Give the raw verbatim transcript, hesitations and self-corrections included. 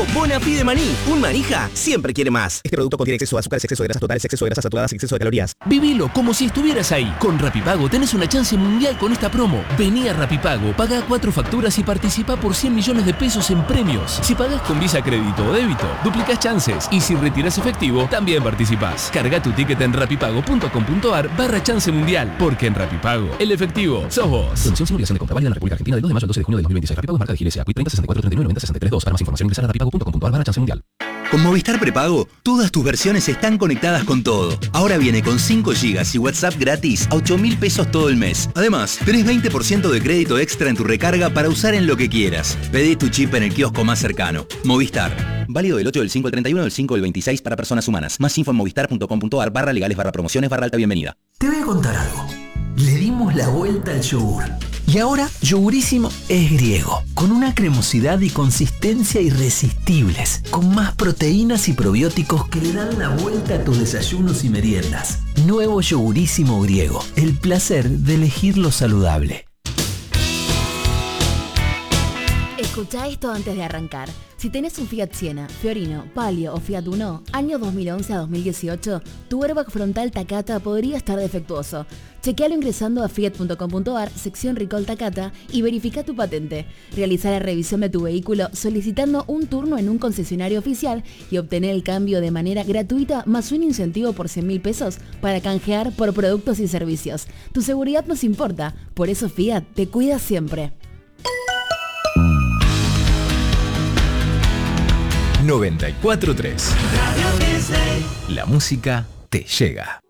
Bonafide de maní. Un manija siempre quiere más. Este producto contiene exceso de azúcares, exceso de grasas totales, exceso de grasas saturadas y exceso de calorías. Vivilo como si estuvieras ahí. Con Rapipago tenés una chance mundial con esta promo. Vení a Rapipago, pagá cuatro facturas y participá por cien millones de pesos en premios. Si pagás con Visa, crédito o débito, duplicás chances. Y si retirás efectivo, también participás. Carga tu ticket en rapipago.com.ar barra chance mundial. Porque en Rapipago, el efectivo sos vos. Promoción sin obligación de compra válida en la República Argentina del dos de mayo al doce de junio de dos mil veintiséis. Rapipago es marca de G L S A. Q I treinta sesenta y cuatro treinta y nueve noventa sesenta y tres dos. Para más información ingresar a rapipago.com.ar barra chance mundial. Con Movistar Prepago, todas tus versiones están conectadas con todo. Ahora viene con cinco gigas y WhatsApp gratis a ocho mil pesos todo el mes. Además, tenés veinte por ciento de crédito extra en tu recarga para usar en lo que quieras. Pedí tu chip en el kiosco más cercano. Movistar. Válido del ocho del cinco al treinta y uno del cinco del veintiséis para personas humanas. Más info en movistar.com.ar barra legales barra promociones barra alta bienvenida. Te voy a contar algo. Le dimos la vuelta al yogur. Y ahora, Yogurísimo es griego, con una cremosidad y consistencia irresistibles, con más proteínas y probióticos que le dan la vuelta a tus desayunos y meriendas. Nuevo Yogurísimo griego, el placer de elegir lo saludable. Escucha esto antes de arrancar. Si tenés un Fiat Siena, Fiorino, Palio o Fiat Uno, año dos mil once a dos mil dieciocho, tu airbag frontal Takata podría estar defectuoso. Chequealo ingresando a fiat punto com punto ar, sección Recall Takata, y verifica tu patente. Realiza la revisión de tu vehículo solicitando un turno en un concesionario oficial y obtener el cambio de manera gratuita más un incentivo por cien mil pesos para canjear por productos y servicios. Tu seguridad nos importa, por eso Fiat te cuida siempre. noventa y cuatro punto tres. La música te llega.